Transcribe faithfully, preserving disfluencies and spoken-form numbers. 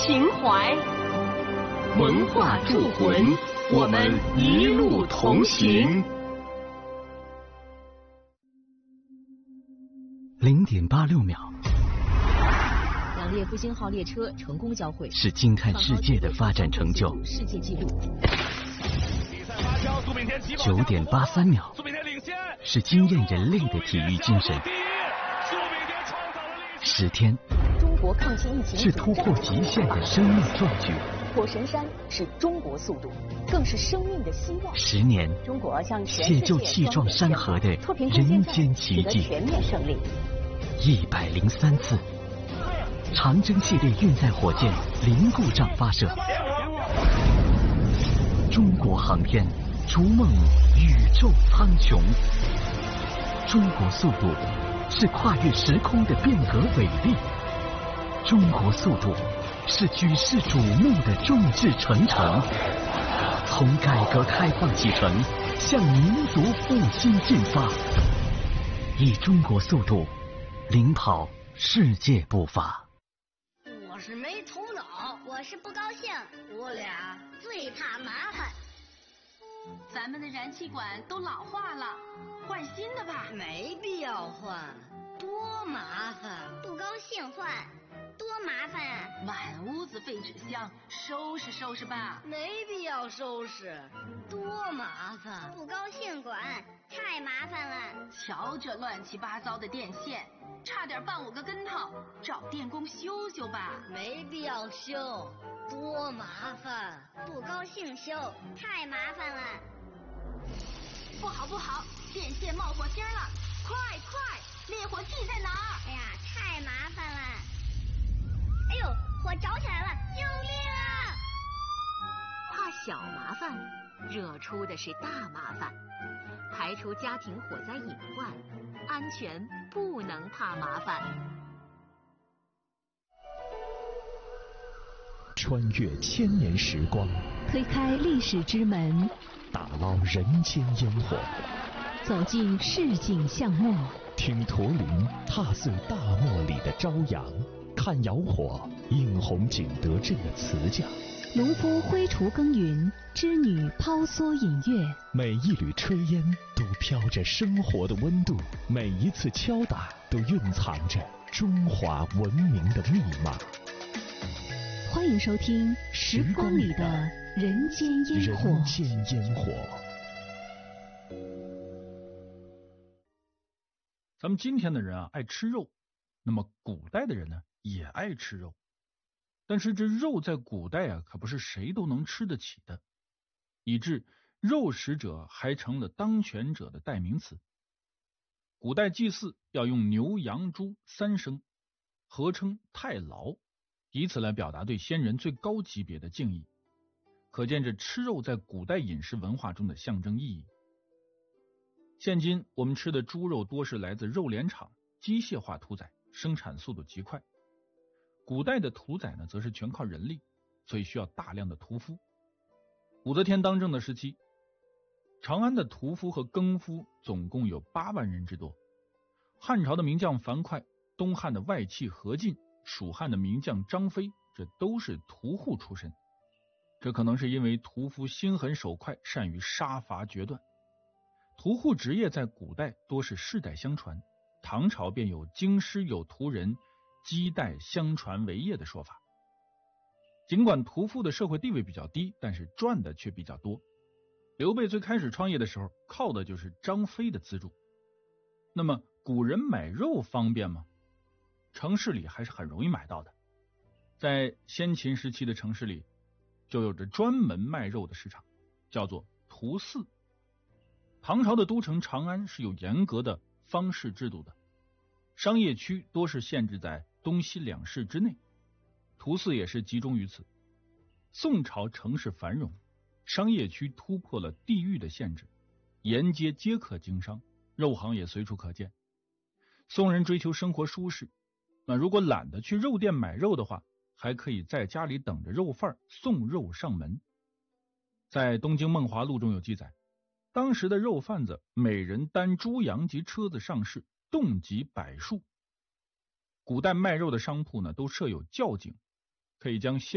情怀。文化铸魂，我们一路同行。 零点八六秒， 两列复兴号列车成功交汇， 是惊叹世界的发展成就。 世界纪录。 九点八三秒，是惊艳人类的体育精神。十天， 中国抗击疫情是突破极限的生命壮举。 火神山是中国速度，更是生命的希望。 十年， 中国向全解救气壮山河的人间奇迹。 全面胜利。 一百零三次，长征系列运载火箭零故障发射。中国航天逐梦宇宙苍穹。中国速度是跨越时空的变革伟力。中国速度是举世瞩目的众志成城。从改革开放启程，向民族复兴进发，以中国速度领跑世界步伐。 我是没头脑， 我是不高兴， 我俩最怕麻烦。 咱们的燃气管都老化了，换新的吧。 没必要换，多麻烦。 不高兴换，多麻烦啊！ 满屋子废纸箱，收拾收拾吧。 没必要收拾，多麻烦。 不高兴管，太麻烦了。 瞧这乱七八糟的电线，差点绊我个跟头，找电工修修吧。 没必要修，多麻烦。 不高兴修，太麻烦了。 不好不好，电线冒火星了，快快，灭火器在哪儿？ 哎呀，太麻烦了。哎呦，火着起来了，救命啊！ 怕小麻烦，惹出的是大麻烦。排除家庭火灾隐患，安全不能怕麻烦。 穿越千年时光， 推开历史之门， 打捞人间烟火， 走进市井巷陌， 听驼铃踏碎大漠里的朝阳，看窑火映红景德镇的瓷匠， 农夫挥锄耕耘，织女抛梭饮月。 每一缕炊烟都飘着生活的温度，每一次敲打都蕴藏着中华文明的密码。 欢迎收听《时光里的人间烟火》。 人间烟火。 咱们今天的人啊爱吃肉，那么古代的人呢也爱吃肉，但是这肉在古代啊可不是谁都能吃得起的，以致肉食者还成了当权者的代名词。古代祭祀要用牛羊猪三牲，合称太牢，以此来表达对先人最高级别的敬意，可见这吃肉在古代饮食文化中的象征意义。现今我们吃的猪肉多是来自肉联厂，机械化屠宰，生产速度极快。古代的屠宰呢，则是全靠人力，所以需要大量的屠夫。武则天当政的时期，长安的屠夫和耕夫总共有八万人之多。汉朝的名将樊哙，东汉的外戚何进，蜀汉的名将张飞，这都是屠户出身。这可能是因为屠夫心狠手快，善于杀伐决断。屠户职业在古代多是世代相传，唐朝便有京师有屠人，几代相传为业的说法。尽管屠夫的社会地位比较低，但是赚的却比较多。刘备最开始创业的时候，靠的就是张飞的资助。那么古人买肉方便吗？城市里还是很容易买到的。在先秦时期的城市里，就有着专门卖肉的市场，叫做屠肆。唐朝的都城长安是有严格的方市制度的，商业区多是限制在东西两市之内，屠肆也是集中于此。宋朝城市繁荣，商业区突破了地域的限制，沿街皆可经商，肉行也随处可见。宋人追求生活舒适，那如果懒得去肉店买肉的话，还可以在家里等着肉贩送肉上门。在东京梦华录中有记载，当时的肉贩子每人担猪羊及车子上市，动輒百数。古代卖肉的商铺呢，都设有窖井，可以将鲜